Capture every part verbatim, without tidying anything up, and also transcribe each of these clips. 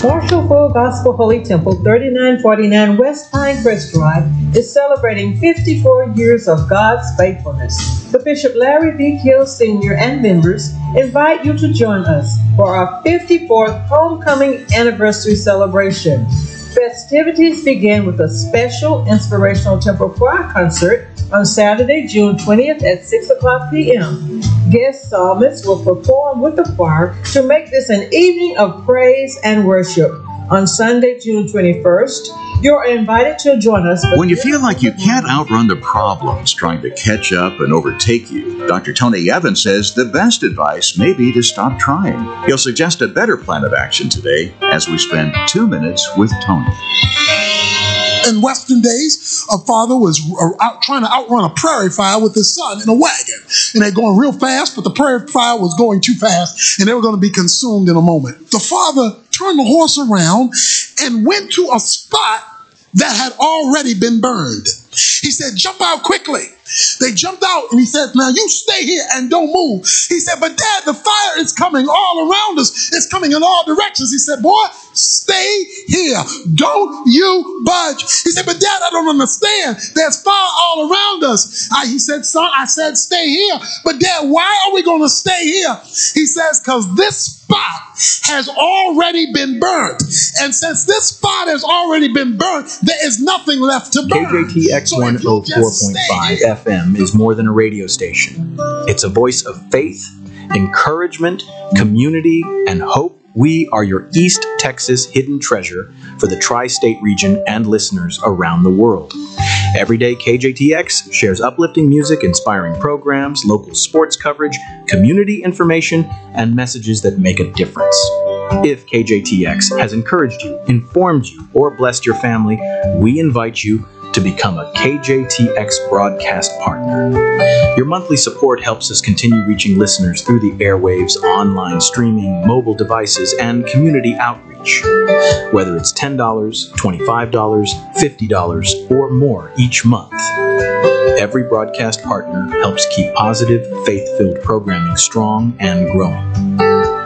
Marshall Full Gospel Holy Temple, thirty-nine forty-nine West Pinecrest Drive, is celebrating fifty-four years of God's faithfulness. The Bishop Larry B. Kill Senior and members invite you to join us for our fifty-fourth Homecoming Anniversary celebration. Festivities begin with a special inspirational temple choir concert on Saturday, June twentieth at six o'clock p m Guest psalmists will perform with the choir to make this an evening of praise and worship. On Sunday, June twenty-first, you're invited to join us. When you feel like you can't outrun the problems trying to catch up and overtake you, Doctor Tony Evans says the best advice may be to stop trying. He'll suggest a better plan of action today as we spend two minutes with Tony. In Western days, a father was out trying to outrun a prairie fire with his son in a wagon. And they're going real fast, but the prairie fire was going too fast, and they were going to be consumed in a moment. The father turned the horse around and went to a spot that had already been burned. He said, jump out quickly. They jumped out, and he said, now you stay here and don't move. He said, but Dad, the fire is coming all around us. It's coming in all directions. He said, boy, stay here. Don't you budge. He said, but Dad, I don't understand. There's fire all around us. I, he said, son, I said, stay here. But Dad, why are we going to stay here? He says, because this spot has already been burnt. And since this spot has already been burnt, there is nothing left to burn. K J T X So one if you oh four just point stay five here- F M is more than a radio station. It's a voice of faith, encouragement, community, and hope. We are your East Texas hidden treasure for the tri-state region and listeners around the world. Every day, K J T X shares uplifting music, inspiring programs, local sports coverage, community information, and messages that make a difference. If K J T X has encouraged you, informed you, or blessed your family, we invite you to become a K J T X broadcast partner. Your monthly support helps us continue reaching listeners through the airwaves, online streaming, mobile devices, and community outreach. Whether it's ten dollars, twenty-five dollars, fifty dollars, or more each month, every broadcast partner helps keep positive, faith-filled programming strong and growing.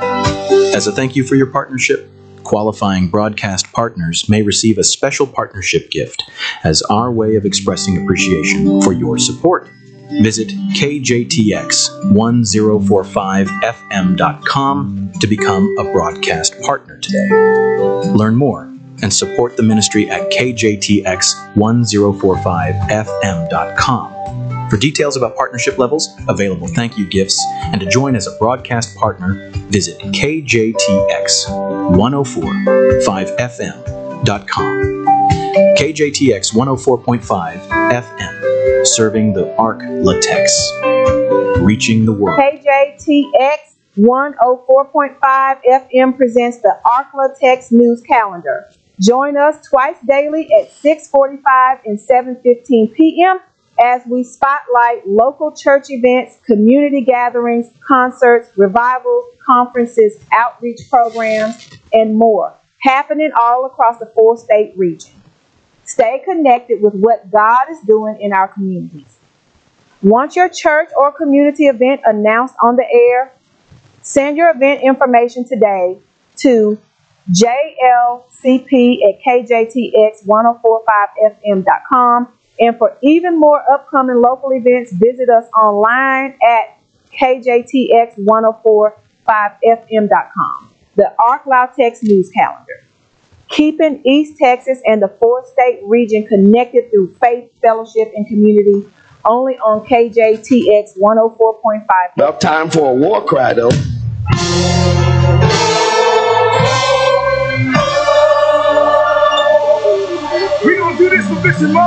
As a thank you for your partnership, qualifying broadcast partners may receive a special partnership gift as our way of expressing appreciation for your support. Visit K J T X one oh four five F M dot com to become a broadcast partner today. Learn more and support the ministry at K J T X one oh four five F M dot com. For details about partnership levels, available thank you gifts, and to join as a broadcast partner, visit K J T X one oh four five F M dot com. K J T X one oh four point five F M, serving the Arc Latex, reaching the world. K J T X one oh four point five F M presents the Arc Latex News Calendar. Join us twice daily at six forty-five and seven fifteen p m as we spotlight local church events, community gatherings, concerts, revivals, conferences, outreach programs, and more, happening all across the four-state region. Stay connected with what God is doing in our communities. Want your church or community event announced on the air? Send your event information today to J L C P at K J T X one oh four point five F M dot com. And for even more upcoming local events, visit us online at K J T X one oh four point five F M dot com. The Arc Latex News Calendar. Keeping East Texas and the four-state region connected through faith, fellowship, and community, only on K J T X one oh four point five. About time for a war cry, though.